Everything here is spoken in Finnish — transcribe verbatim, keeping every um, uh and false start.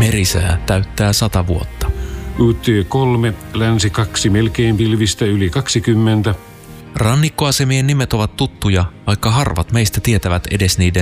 Merisää täyttää sata vuotta. U T kolme, länsi kaksi, melkein pilvistä yli kaksikymmentä. Rannikkoasemien nimet ovat tuttuja, vaikka harvat meistä tietävät edes niiden